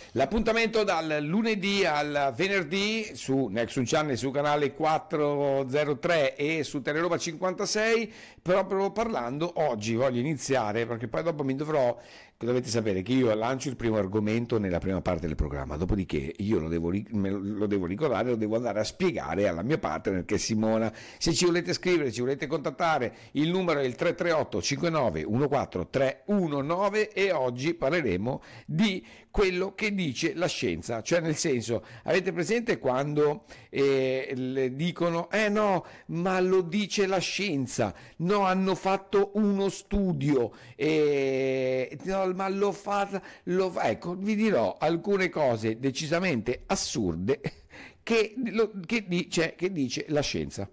L'appuntamento dal lunedì al venerdì su Nexus Channel, su canale 403 e su Teleroba 56, proprio parlando oggi. Voglio iniziare perché poi dopo mi dovrò, dovete sapere che io lancio il primo argomento nella prima parte del programma, dopodiché io lo devo ricordare, lo devo andare a spiegare alla mia partner che è Simona. Se ci volete scrivere, ci volete contattare, il numero è il 338 59 14 319 e oggi parleremo di quello che dice la scienza, cioè nel senso, avete presente quando le dicono no, ma lo dice la scienza, no, hanno fatto uno studio, no, ma lo fa, ecco, vi dirò alcune cose decisamente assurde che dice la scienza.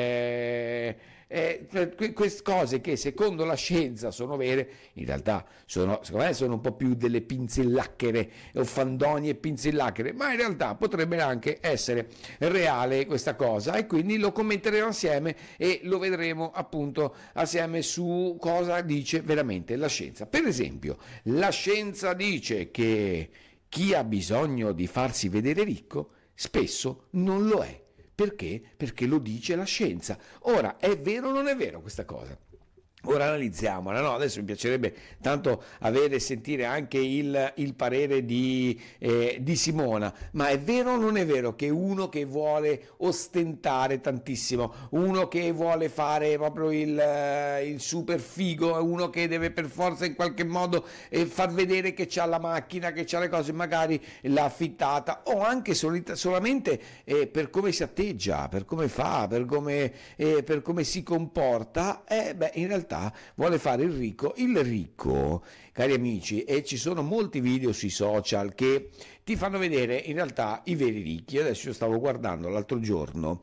Queste cose che secondo la scienza sono vere, in realtà secondo me sono un po' più delle pinzellacchere o fandonie e pinzellacchere, ma in realtà potrebbe anche essere reale questa cosa, e quindi lo commenteremo assieme e lo vedremo appunto assieme su cosa dice veramente la scienza. Per esempio, la scienza dice che chi ha bisogno di farsi vedere ricco spesso non lo è. Perché? Perché lo dice la scienza. Ora, è vero o non è vero questa cosa? Ora analizziamola, no? Adesso mi piacerebbe tanto avere e sentire anche il parere di Simona, ma è vero o non è vero che uno che vuole ostentare tantissimo, uno che vuole fare proprio il super figo, uno che deve per forza in qualche modo far vedere che c'ha la macchina, che c'ha le cose, magari l'ha affittata, o anche solamente per come si atteggia, per come fa, per come si comporta, in realtà vuole fare il ricco, cari amici, e ci sono molti video sui social che ti fanno vedere in realtà i veri ricchi. Adesso io stavo guardando l'altro giorno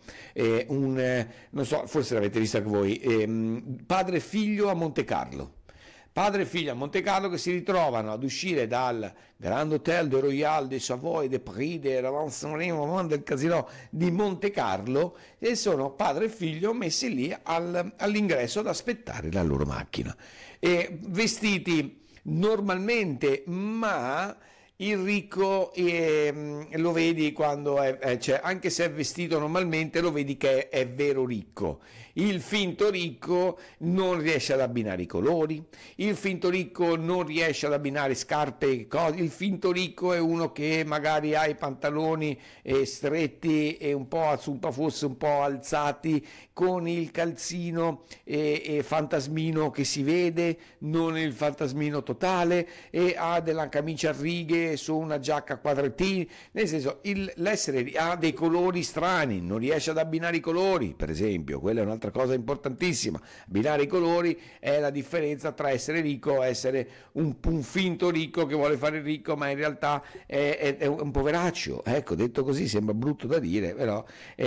non so, forse l'avete visto anche voi, padre e figlio a Monte Carlo. Padre e figlio a Monte Carlo che si ritrovano ad uscire dal Grand Hotel de Royal de Savoie de Paris del Casino di Monte Carlo, e sono padre e figlio messi lì all'ingresso ad aspettare la loro macchina, e vestiti normalmente, ma il ricco lo vedi quando cioè, anche se è vestito normalmente, lo vedi che è vero ricco. Il finto ricco non riesce ad abbinare i colori, il finto ricco non riesce ad abbinare scarpe e cose. Il finto ricco è uno che magari ha i pantaloni stretti e un po' forse un po' alzati, con il calzino fantasmino che si vede, non il fantasmino totale, e ha della camicia a righe su una giacca a quadrettini, nel senso l'essere ha dei colori strani, non riesce ad abbinare i colori, per esempio. Quella è un'altra cosa importantissima. Abbinare i colori è la differenza tra essere ricco e essere un finto ricco che vuole fare il ricco, ma in realtà è un poveraccio. Ecco, detto così sembra brutto da dire, però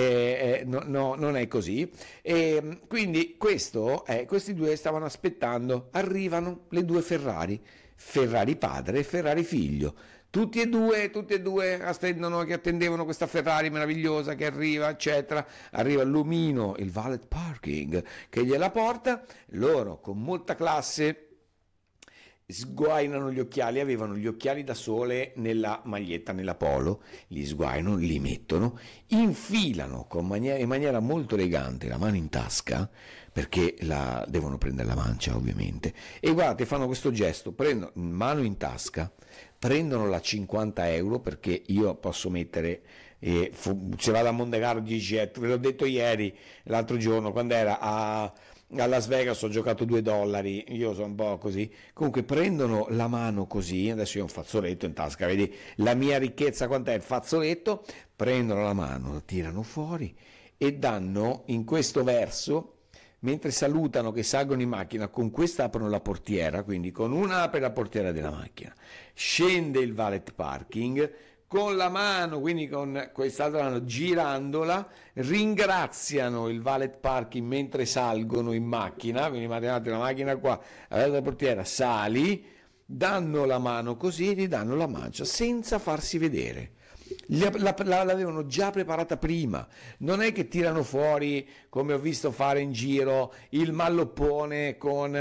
no, non è così. Quindi questi due stavano aspettando, arrivano le due Ferrari padre e Ferrari figlio, tutti e due attendevano questa Ferrari meravigliosa che arriva, eccetera. Arriva l'omino, il valet parking, che gliela porta. Loro con molta classe sguainano gli occhiali, avevano gli occhiali da sole nella maglietta, nella polo, li sguainano, li mettono, infilano in maniera molto elegante la mano in tasca, perché devono prendere la mancia ovviamente, e guardate, fanno questo gesto, prendono mano in tasca, prendono la 50 euro, perché io posso mettere, se vado a Monte Carlo 10 euro, ve l'ho detto ieri, l'altro giorno, quando era a Las Vegas ho giocato $2, io sono un po' così. Comunque prendono la mano così, adesso io ho un fazzoletto in tasca, vedi la mia ricchezza quant'è, il fazzoletto, prendono la mano, la tirano fuori e danno in questo verso, mentre salutano che salgono in macchina. Con questa aprono la portiera, quindi con una apre la portiera della macchina, scende il valet parking, con la mano, quindi con quest'altra mano girandola, ringraziano il valet parking mentre salgono in macchina, quindi immaginate la macchina qua, la portiera, sali, danno la mano così e gli danno la mancia senza farsi vedere. L'avevano già preparata prima, non è che tirano fuori, come ho visto fare in giro, il malloppone con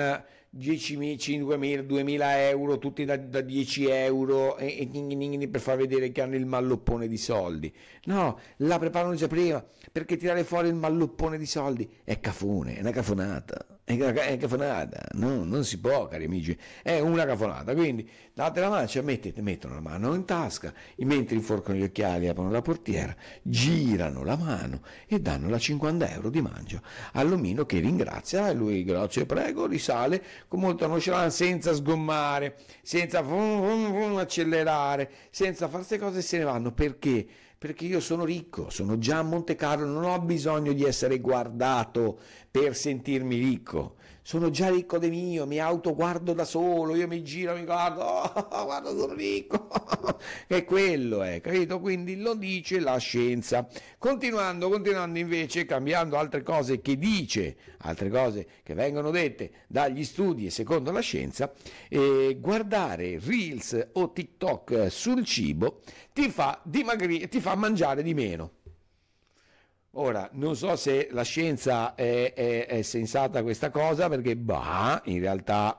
10.000, 5.000, 2.000 euro, tutti da 10 euro per far vedere che hanno il malloppone di soldi. No, la preparano già prima, perché tirare fuori il malloppone di soldi è cafone, è una cafonata. È cafonata, no, non si può, cari amici, è una cafonata. Quindi date la mano, mettono la mano in tasca, mentre inforcano gli occhiali, aprono la portiera, girano la mano e danno la 50 euro di mangia all'omino, che ringrazia, e lui grazie, prego, risale con molta nonchalance, senza sgommare, senza accelerare, senza fare queste cose, se ne vanno. Perché? Perché io sono ricco, sono già a Monte Carlo, non ho bisogno di essere guardato per sentirmi ricco. Sono già ricco di mio, mi autoguardo da solo, io mi giro, mi guardo, guarda, sono ricco. E quello è, capito? Quindi lo dice la scienza. Continuando invece, cambiando altre cose che dice, altre cose che vengono dette dagli studi e secondo la scienza, guardare Reels o TikTok sul cibo ti fa dimagrire, ti fa mangiare di meno. Ora, non so se la scienza è sensata questa cosa, perché in realtà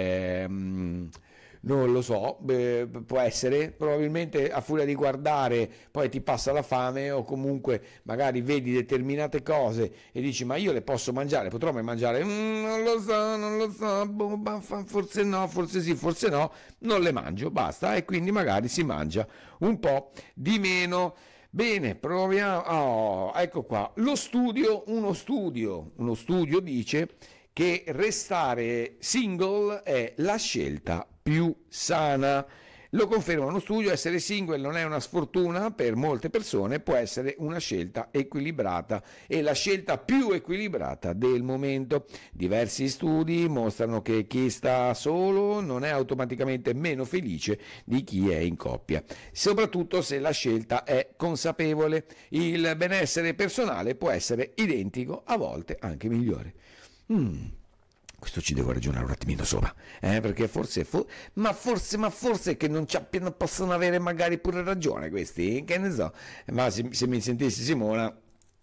non lo so, può essere, probabilmente a furia di guardare poi ti passa la fame, o comunque magari vedi determinate cose e dici ma io le posso mangiare, potrò mai mangiare? Non lo so, forse no, forse sì, forse no, non le mangio, basta, e quindi magari si mangia un po' di meno. Bene, proviamo. Oh, ecco qua. Uno studio dice che restare single è la scelta più sana. Lo conferma uno studio, essere single non è una sfortuna per molte persone, può essere una scelta equilibrata e la scelta più equilibrata del momento. Diversi studi mostrano che chi sta solo non è automaticamente meno felice di chi è in coppia, soprattutto se la scelta è consapevole. Il benessere personale può essere identico, a volte anche migliore. Questo ci devo ragionare un attimino sopra, perché forse che non possono avere magari pure ragione questi, che ne so. Ma se mi sentissi Simona,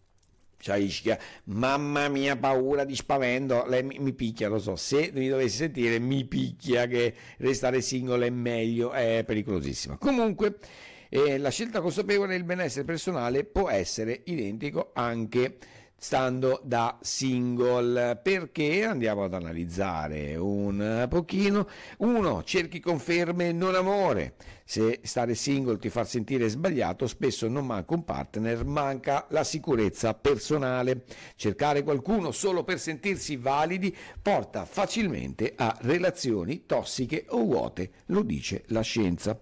mamma mia, paura di spavento, lei mi picchia, lo so, se mi dovessi sentire mi picchia, che restare single è meglio, è pericolosissima. Comunque la scelta consapevole e il benessere personale può essere identico anche stando da single, perché andiamo ad analizzare un pochino. 1. Cerchi conferme, non amore. Se stare single ti fa sentire sbagliato, spesso non manca un partner, manca la sicurezza personale. Cercare qualcuno solo per sentirsi validi porta facilmente a relazioni tossiche o vuote, lo dice la scienza.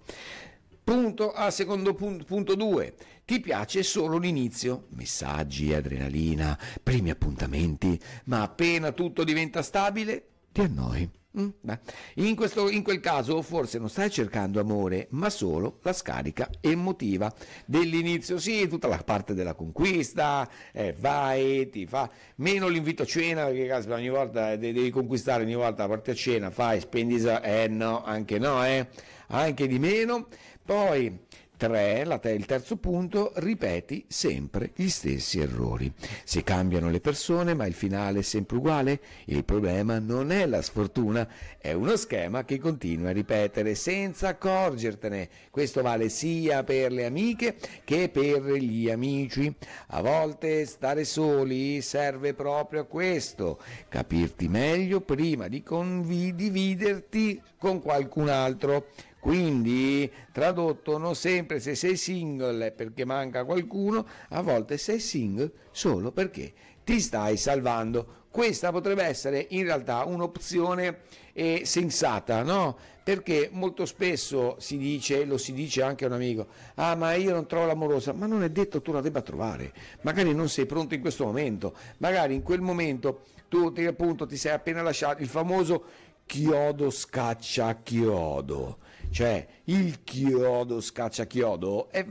Punto 2. Ti piace solo l'inizio, messaggi, adrenalina, primi appuntamenti, ma appena tutto diventa stabile ti annoi. In quel caso forse non stai cercando amore, ma solo la scarica emotiva dell'inizio. Sì, tutta la parte della conquista, vai, ti fa meno l'invito a cena, perché caspita, ogni volta devi conquistare, ogni volta la porti a cena, fai, spendi, no, anche di meno. Poi 3, il terzo punto, ripeti sempre gli stessi errori. Si cambiano le persone, ma il finale è sempre uguale. Il problema non è la sfortuna, è uno schema che continua a ripetere senza accorgertene. Questo vale sia per le amiche che per gli amici. A volte stare soli serve proprio a questo, capirti meglio prima di dividerti con qualcun altro. Quindi, tradotto, non sempre se sei single è perché manca qualcuno, a volte sei single solo perché ti stai salvando. Questa potrebbe essere in realtà un'opzione sensata, no? Perché molto spesso lo si dice anche a un amico, ma io non trovo l'amorosa, ma non è detto tu la debba trovare, magari non sei pronto in questo momento, magari in quel momento tu ti sei appena lasciato, il famoso chiodo scaccia chiodo, cioè il chiodo scaccia chiodo, e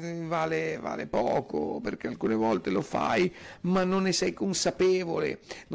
vale poco, perché alcune volte lo fai ma non ne sei consapevole,